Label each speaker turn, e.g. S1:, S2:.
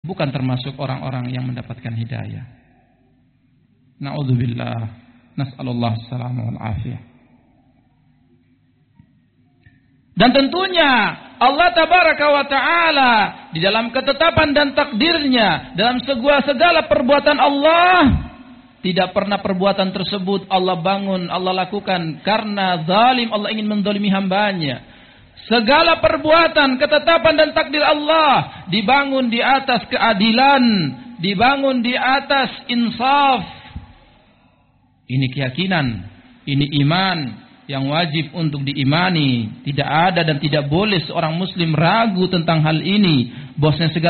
S1: bukan termasuk orang-orang yang mendapatkan hidayah. Na'udzubillah, nas'alullah as-salama wal afiyah. Dan tentunya Allah tabaraka wa ta'ala di dalam ketetapan dan takdirnya, dalam segala perbuatan Allah, tidak pernah perbuatan tersebut Allah bangun, Allah lakukan karena zalim, Allah ingin menzalimi hambanya. Segala perbuatan, ketetapan dan takdir Allah dibangun di atas keadilan, dibangun di atas insaf. Ini keyakinan, ini iman yang wajib untuk diimani. Tidak ada dan tidak boleh seorang muslim ragu tentang hal ini. Bahwasanya segala